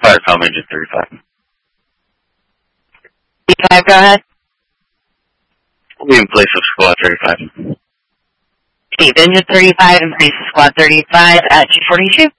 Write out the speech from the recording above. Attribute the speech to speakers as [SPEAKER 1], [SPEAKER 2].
[SPEAKER 1] fire comm engine 35.
[SPEAKER 2] 35, go ahead.
[SPEAKER 1] We'll be in place of squad 35.
[SPEAKER 2] Engine 35 in place of squad 35 at G42.